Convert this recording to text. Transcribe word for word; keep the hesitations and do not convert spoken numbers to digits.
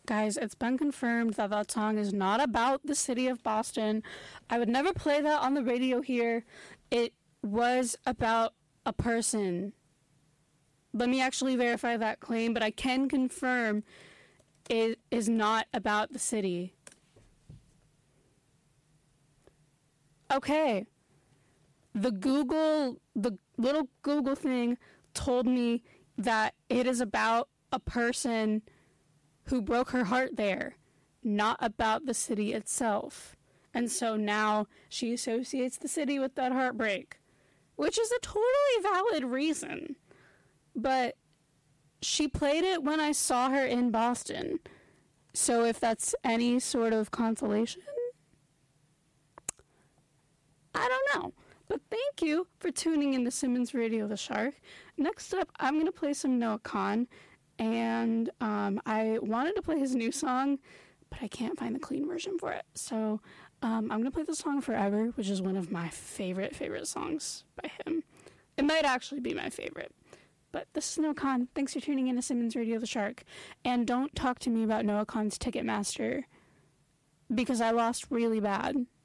Guys, it's been confirmed that that song is not about the city of Boston. I would never play that on the radio here. It was about a person. Let me actually verify that claim, but I can confirm it is not about the city. Okay. The Google, the little Google thing told me that it is about a person who broke her heart there, not about the city itself. And so now she associates the city with that heartbreak, which is a totally valid reason. But she played it when I saw her in Boston. So if that's any sort of consolation, I don't know. But thank you for tuning in to Simmons Radio the Shark. Next up, I'm going to play some Noah Kahan. And um, I wanted to play his new song, but I can't find the clean version for it. So um, I'm going to play the song Forever, which is one of my favorite, favorite songs by him. It might actually be my favorite. But this is Noah Kahan. Thanks for tuning in to Simmons Radio the Shark. And don't talk to me about Noah Kahan's Ticketmaster, because I lost really bad.